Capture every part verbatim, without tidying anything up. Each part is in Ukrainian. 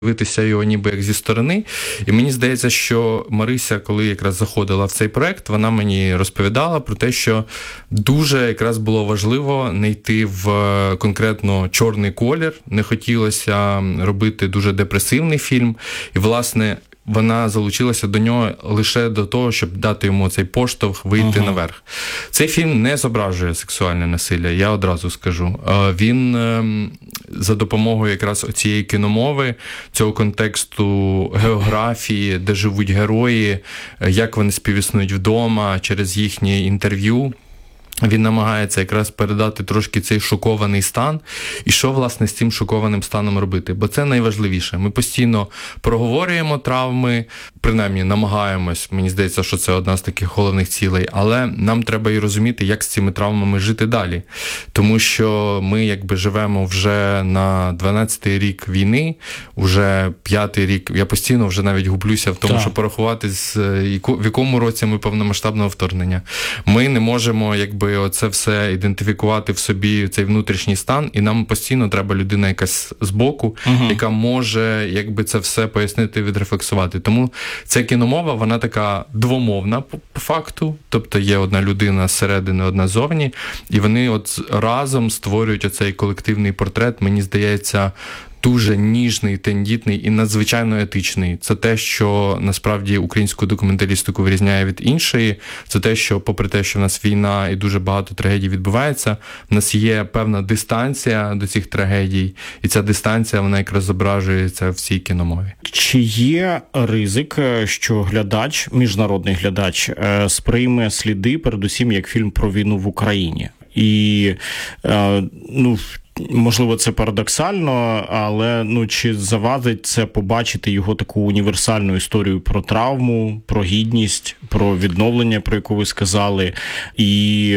дивитися його ніби як зі сторони. І мені здається, що Марися, коли якраз заходила в цей проект, вона мені розповідала про те, що дуже якраз було важливо не йти в конкретно чорний колір, не хотілося робити дуже депресивний фільм. І, власне, вона залучилася до нього лише до того, щоб дати йому цей поштовх вийти ага. наверх. Цей фільм не зображує сексуальне насилля, я одразу скажу. Він за допомогою якраз цієї кіномови, цього контексту географії, де живуть герої, як вони співіснують вдома, через їхні інтерв'ю, він намагається якраз передати трошки цей шокований стан. І що, власне, з цим шокованим станом робити? Бо це найважливіше. Ми постійно проговорюємо травми, принаймні намагаємось, мені здається, що це одна з таких головних цілей, але нам треба і розуміти, як з цими травмами жити далі. Тому що ми якби живемо вже на дванадцятий рік війни, вже п'ятий рік, я постійно вже навіть гублюся в тому, так. щоб порахувати, в якому році ми повномасштабного вторгнення. Ми не можемо якби оце все ідентифікувати в собі, цей внутрішній стан, і нам постійно треба людина якась збоку, угу. яка може якби це все пояснити, відрефлексувати. Тому ця кіномова, вона така двомовна по, по факту, тобто є одна людина зсередини, одна ззовні, і вони от разом створюють оцей колективний портрет, мені здається, дуже ніжний, тендітний і надзвичайно етичний. Це те, що насправді українську документалістику вирізняє від іншої. Це те, що попри те, що в нас війна і дуже багато трагедій відбувається, в нас є певна дистанція до цих трагедій, і ця дистанція, вона якраз зображується в цій кіномові. Чи є ризик, що глядач, міжнародний глядач, сприйме сліди, передусім, як фільм про війну в Україні? І, ну, можливо, це парадоксально, але ну чи завадить це побачити його таку універсальну історію про травму, про гідність, про відновлення, про яку ви сказали, і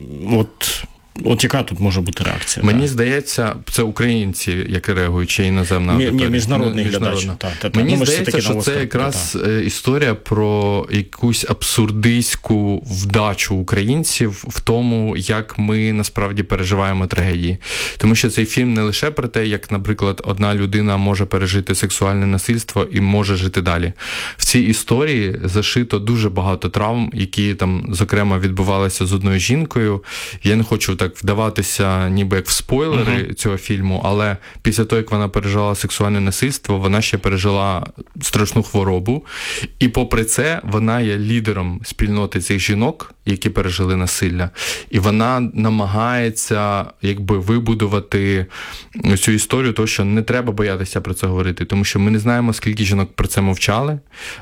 от... От яка тут може бути реакція? Мені так? здається, це українці, як реагують, чи іноземна аудиторія. Ні, міжнародний глядач. Та, та, та. Мені ну, здається, що це якраз та, та. історія про якусь абсурдистську вдачу українців в тому, як ми насправді переживаємо трагедії. Тому що цей фільм не лише про те, як, наприклад, одна людина може пережити сексуальне насильство і може жити далі. В цій історії зашито дуже багато травм, які там, зокрема, відбувалися з одною жінкою. Я не хочу так вдаватися ніби як в спойлери uh-huh. цього фільму, але після того, як вона пережила сексуальне насильство, вона ще пережила страшну хворобу. І попри це, вона є лідером спільноти цих жінок, які пережили насилля. І вона намагається якби вибудувати цю історію, того, що не треба боятися про це говорити, тому що ми не знаємо, скільки жінок про це мовчали,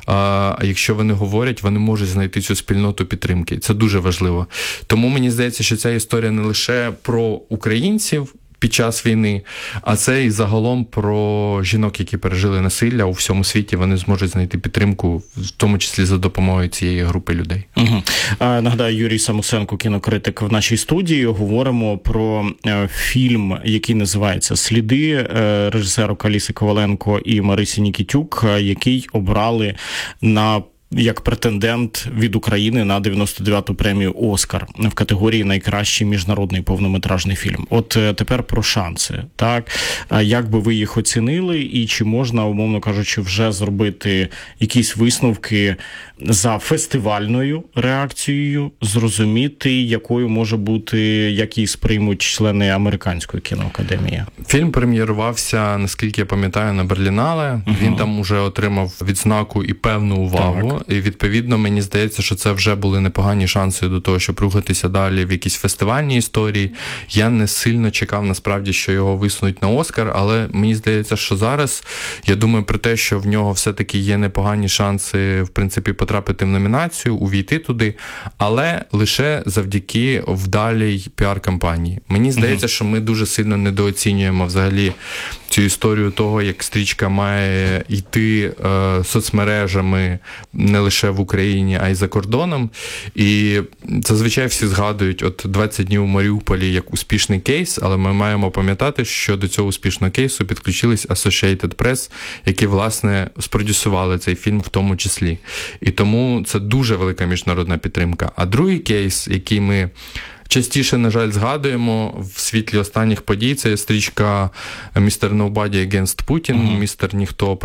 а якщо вони говорять, вони можуть знайти цю спільноту підтримки. Це дуже важливо. Тому мені здається, що ця історія не лише про українців під час війни, а це і загалом про жінок, які пережили насилля у всьому світі, вони зможуть знайти підтримку, в тому числі за допомогою цієї групи людей. Угу. А, нагадаю, Юрій Самусенко, кінокритик, в нашій студії. Говоримо про е, фільм, який називається «Сліди», е, режисеру Аліси Коваленко і Марисі Нікітюк, е, який обрали на як претендент від України на дев'яносто дев'яту премію «Оскар» в категорії «Найкращий міжнародний повнометражний фільм». От тепер про шанси, так? Як би ви їх оцінили і чи можна, умовно кажучи, вже зробити якісь висновки за фестивальною реакцією, зрозуміти, якою може бути, як її сприймуть члени Американської кіноакадемії? Фільм прем'єрувався, наскільки я пам'ятаю, на Берлінале. Угу. Він там уже отримав відзнаку і певну увагу. Так. І, відповідно, мені здається, що це вже були непогані шанси до того, щоб рухатися далі в якісь фестивальні історії. Я не сильно чекав, насправді, що його висунуть на Оскар, але мені здається, що зараз, я думаю про те, що в нього все-таки є непогані шанси, в принципі, потрапити в номінацію, увійти туди, але лише завдяки вдалій піар-кампанії. Мені здається, uh-huh. що ми дуже сильно недооцінюємо взагалі цю історію того, як стрічка має йти е, соцмережами не лише в Україні, а й за кордоном. І зазвичай всі згадують от двадцять днів у Маріуполі як успішний кейс, але ми маємо пам'ятати, що до цього успішного кейсу підключились Associated Press, які, власне, спродюсували цей фільм в тому числі. І тому це дуже велика міжнародна підтримка. А другий кейс, який ми частіше, на жаль, згадуємо в світлі останніх подій. Це стрічка «Містер Nobody Against Putin», Мгм. «Містер Ніхто